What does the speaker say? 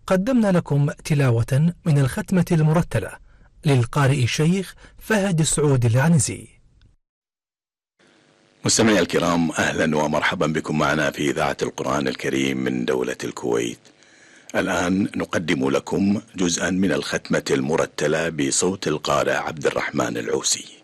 قدمنا لكم تلاوة من الختمة المرتلة للقارئ الشيخ فهد السعود العنزي. مستمعي الكرام، أهلا ومرحبا بكم معنا في إذاعة القرآن الكريم من دولة الكويت. الآن نقدم لكم جزءا من الختمة المرتلة بصوت القارئ عبد الرحمن العوسي.